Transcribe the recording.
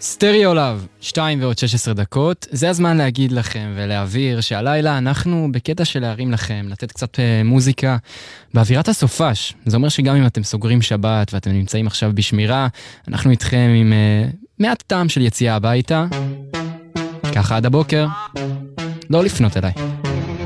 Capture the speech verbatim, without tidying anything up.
סטריאו לב, שתיים ועוד שש עשרה דקות. זה הזמן להגיד לכם ולהעביר שהלילה אנחנו בקטע של להרים לכם, לתת קצת מוזיקה באווירת הסופש. זה אומר שגם אם אתם סוגרים שבת ואתם נמצאים עכשיו בשמירה, אנחנו איתכם עם uh, מעט טעם של יציאה הביתה. ככה עד הבוקר. לא לפנות אליי.